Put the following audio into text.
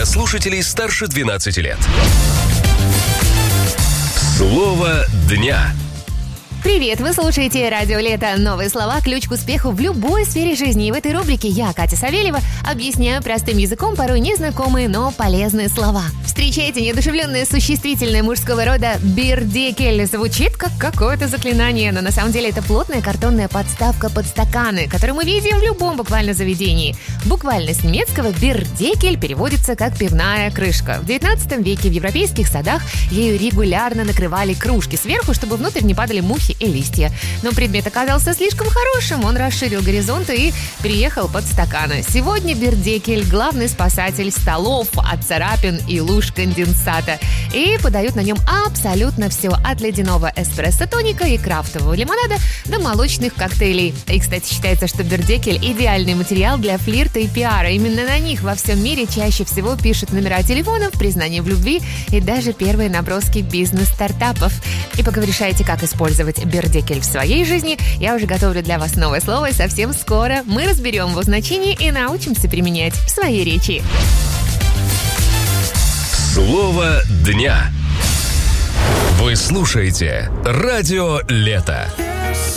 слушателей старше 12 лет. Слово дня. Привет! Вы слушаете «Радио Лето». Новые слова – ключ к успеху в любой сфере жизни. И в этой рубрике я, Катя Савельева, объясняю простым языком порой незнакомые, но полезные слова. Встречайте неодушевленное существительное мужского рода «бирдекель». Звучит как какое-то заклинание, но на самом деле это плотная картонная подставка под стаканы, которую мы видим в любом буквально заведении. Буквально с немецкого «бирдекель» переводится как «пивная крышка». В 19 веке в европейских садах ею регулярно накрывали кружки сверху, чтобы внутрь не падали мухи и листья. Но предмет оказался слишком хорошим, он расширил горизонты и переехал под стаканы. Сегодня бирдекель – главный спасатель столов от царапин и луж конденсата. И подают на нем абсолютно все, от ледяного эспрессо-тоника и крафтового лимонада до молочных коктейлей. И, кстати, считается, что бирдекель – идеальный материал для флирта и пиара. Именно на них во всем мире чаще всего пишут номера телефонов, признание в любви и даже первые наброски бизнес-стартапов. И пока вы решаете, как использовать бирдекель в своей жизни, я уже готовлю для вас новое слово, и совсем скоро мы разберем его значение и научимся применять в своей речи. Слово дня. Вы слушаете «Радио Лето».